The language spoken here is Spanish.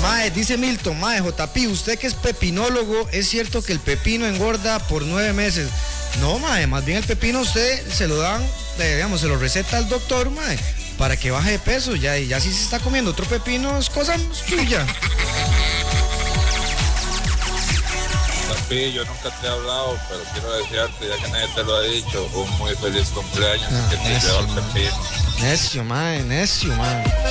Mae, dice Milton, mae, JP, usted que es pepinólogo, ¿es cierto que el pepino engorda por 9 meses? No, mae, más bien el pepino usted se lo dan, digamos, se lo receta al doctor, mae, para que baje de peso, ya, y ya si se está comiendo otro pepino es cosa suya. Papi, yo nunca te he hablado, pero quiero desearte, ya que nadie te lo ha dicho, un muy feliz cumpleaños y que te llevo el pepino. Necio, mae.